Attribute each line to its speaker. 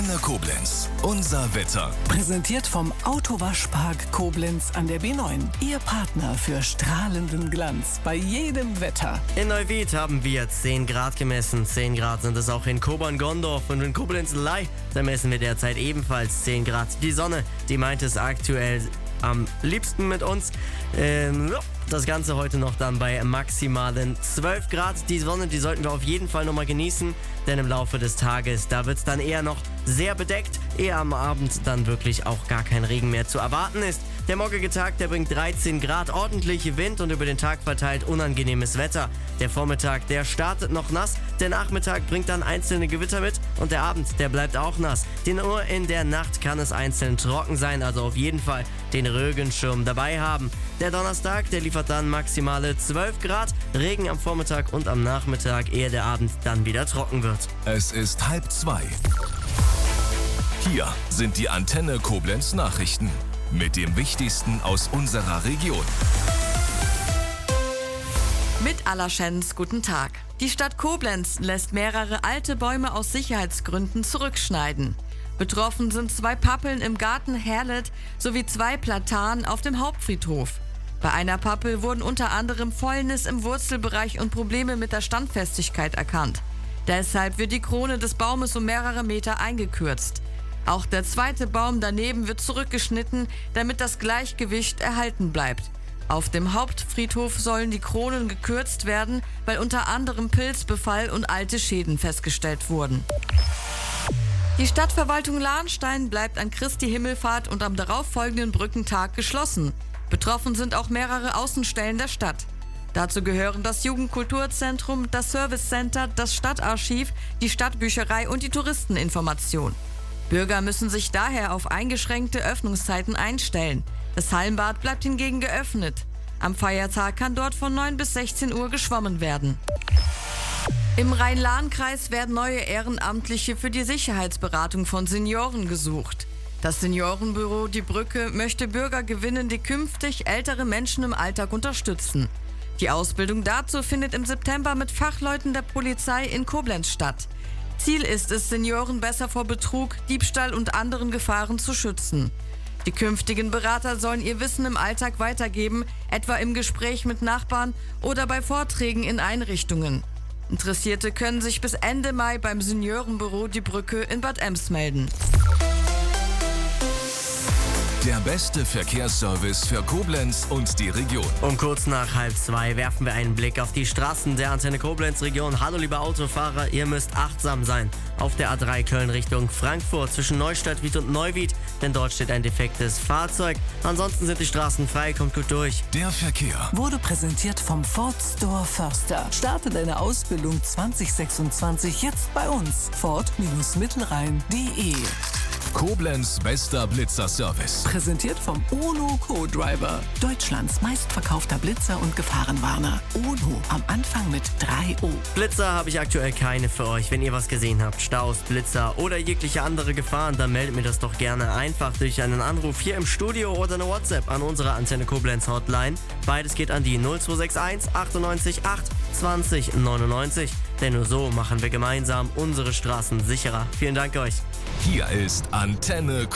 Speaker 1: Antenne Koblenz. Unser Wetter.
Speaker 2: Präsentiert vom Autowaschpark Koblenz an der B9. Ihr Partner für strahlenden Glanz bei jedem Wetter.
Speaker 3: In Neuwied haben wir 10 Grad gemessen. 10 Grad sind es auch in Kobern-Gondorf. Und in Koblenz-Ley, da messen wir derzeit ebenfalls 10 Grad. Die Sonne, die meint es aktuell am liebsten mit uns. Das Ganze heute noch dann bei maximalen 12 Grad. Die Sonne, die sollten wir auf jeden Fall nochmal genießen, denn im Laufe des Tages, da wird es dann eher noch sehr bedeckt, ehe am Abend dann wirklich auch gar kein Regen mehr zu erwarten ist. Der morgige Tag, der bringt 13 Grad, ordentliche Wind und über den Tag verteilt unangenehmes Wetter. Der Vormittag, der startet noch nass, der Nachmittag bringt dann einzelne Gewitter mit und der Abend, der bleibt auch nass. Nur in der Nacht kann es einzeln trocken sein, also auf jeden Fall den Regenschirm dabei haben. Der Donnerstag, der liefert dann maximale 12 Grad, Regen am Vormittag und am Nachmittag, ehe der Abend dann wieder trocken wird.
Speaker 1: Es ist 1:30. Hier sind die Antenne Koblenz Nachrichten mit dem Wichtigsten aus unserer Region.
Speaker 4: Mit Allerschens, guten Tag. Die Stadt Koblenz lässt mehrere alte Bäume aus Sicherheitsgründen zurückschneiden. Betroffen sind 2 Pappeln im Garten Herlet sowie 2 Platanen auf dem Hauptfriedhof. Bei einer Pappel wurden unter anderem Fäulnis im Wurzelbereich und Probleme mit der Standfestigkeit erkannt. Deshalb wird die Krone des Baumes um mehrere Meter eingekürzt. Auch der zweite Baum daneben wird zurückgeschnitten, damit das Gleichgewicht erhalten bleibt. Auf dem Hauptfriedhof sollen die Kronen gekürzt werden, weil unter anderem Pilzbefall und alte Schäden festgestellt wurden. Die Stadtverwaltung Lahnstein bleibt an Christi Himmelfahrt und am darauffolgenden Brückentag geschlossen. Betroffen sind auch mehrere Außenstellen der Stadt. Dazu gehören das Jugendkulturzentrum, das Servicecenter, das Stadtarchiv, die Stadtbücherei und die Touristeninformation. Bürger müssen sich daher auf eingeschränkte Öffnungszeiten einstellen. Das Hallenbad bleibt hingegen geöffnet. Am Feiertag kann dort von 9 bis 16 Uhr geschwommen werden. Im Rhein-Lahn-Kreis werden neue Ehrenamtliche für die Sicherheitsberatung von Senioren gesucht. Das Seniorenbüro Die Brücke möchte Bürger gewinnen, die künftig ältere Menschen im Alltag unterstützen. Die Ausbildung dazu findet im September mit Fachleuten der Polizei in Koblenz statt. Ziel ist es, Senioren besser vor Betrug, Diebstahl und anderen Gefahren zu schützen. Die künftigen Berater sollen ihr Wissen im Alltag weitergeben, etwa im Gespräch mit Nachbarn oder bei Vorträgen in Einrichtungen. Interessierte können sich bis Ende Mai beim Seniorenbüro Die Brücke in Bad Ems melden.
Speaker 1: Der beste Verkehrsservice für Koblenz und die Region.
Speaker 3: Um kurz nach 1:30 werfen wir einen Blick auf die Straßen der Antenne Koblenz Region. Hallo liebe Autofahrer, ihr müsst achtsam sein. Auf der A3 Köln Richtung Frankfurt zwischen Neustadt-Wied und Neuwied, denn dort steht ein defektes Fahrzeug. Ansonsten sind die Straßen frei, kommt gut durch.
Speaker 1: Der Verkehr
Speaker 2: Wurde präsentiert vom Ford Store Förster. Starte deine Ausbildung 2026 jetzt bei uns. Ford-Mittelrhein.de.
Speaker 1: Koblenz bester Blitzerservice.
Speaker 2: Präsentiert vom Ono Co-Driver. Deutschlands meistverkaufter Blitzer und Gefahrenwarner. Ono am Anfang mit 3O.
Speaker 3: Blitzer habe ich aktuell keine für euch. Wenn ihr was gesehen habt, Staus, Blitzer oder jegliche andere Gefahren, dann meldet mir das doch gerne einfach durch einen Anruf hier im Studio oder eine WhatsApp an unsere Antenne Koblenz Hotline. Beides geht an die 0261 98 8 20 99. Denn nur so machen wir gemeinsam unsere Straßen sicherer. Vielen Dank euch.
Speaker 1: Hier ist Antenne